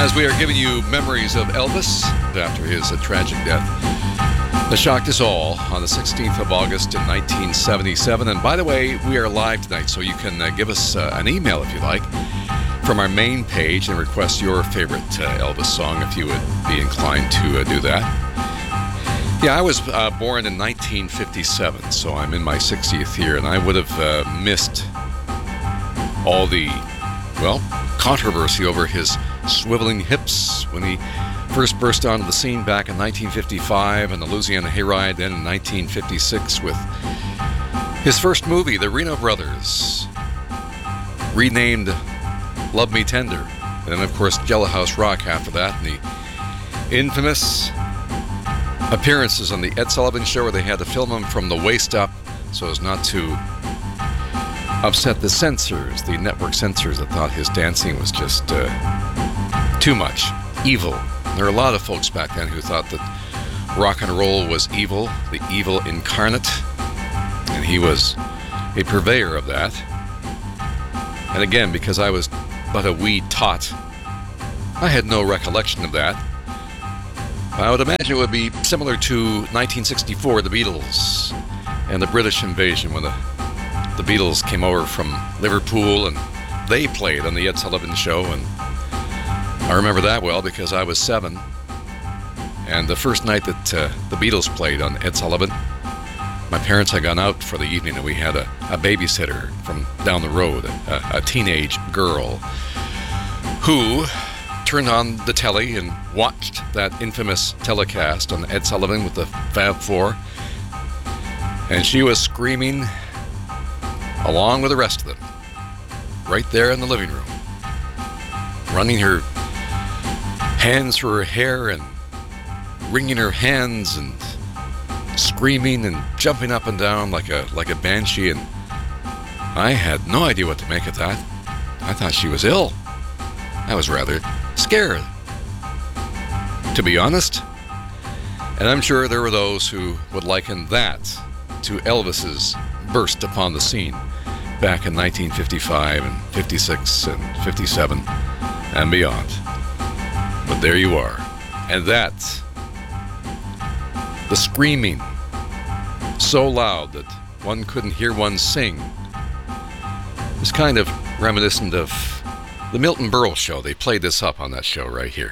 As we are giving you memories of Elvis after his tragic death that shocked us all on the 16th of August in 1977. And by the way, we are live tonight, so you can give us an email if you like from our main page and request your favorite Elvis song if you would be inclined to do that. Yeah, I was born in 1957, so I'm in my 60th year, and I would have missed all the, well, controversy over his swiveling hips when he first burst onto the scene back in 1955 and the Louisiana Hayride, then in 1956 with his first movie, The Reno Brothers, renamed Love Me Tender, and then of course Jailhouse Rock after that, and the infamous appearances on the Ed Sullivan Show where they had to film him from the waist up so as not to upset the censors, the network censors that thought his dancing was just too much, evil. There were a lot of folks back then who thought that rock and roll was evil, the evil incarnate, and he was a purveyor of that. And again, because I was but a wee tot, I had no recollection of that. I would imagine it would be similar to 1964, the Beatles and the British invasion when the Beatles came over from Liverpool and they played on the Ed Sullivan Show, and I remember that well because I was 7, and the first night that the Beatles played on Ed Sullivan, my parents had gone out for the evening and we had a babysitter from down the road, a teenage girl who turned on the telly and watched that infamous telecast on Ed Sullivan with the Fab Four, and she was screaming along with the rest of them right there in the living room, running her hands through her hair and wringing her hands and screaming and jumping up and down like a banshee, and I had no idea what to make of that. I thought she was ill. I was rather scared, to be honest. And I'm sure there were those who would liken that to Elvis's burst upon the scene back in 1955 and 56 and 57 and beyond. But there you are. And that, the screaming so loud that one couldn't hear one sing, is kind of reminiscent of the Milton Berle Show. They played this up on that show right here.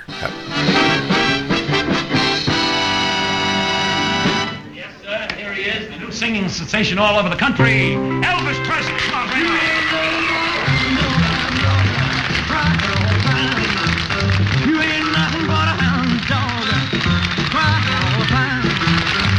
Yes, sir, here he is, the new singing sensation all over the country, Elvis